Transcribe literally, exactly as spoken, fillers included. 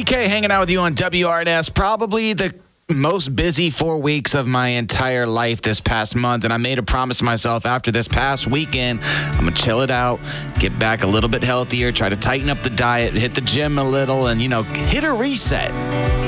K hanging out with you on W R N S. Probably the most busy four weeks of my entire life this past month, and I made a promise to myself after this past weekend, I'm going to chill it out, get back a little bit healthier, try to tighten up the diet, hit the gym a little, and, you know, hit a reset.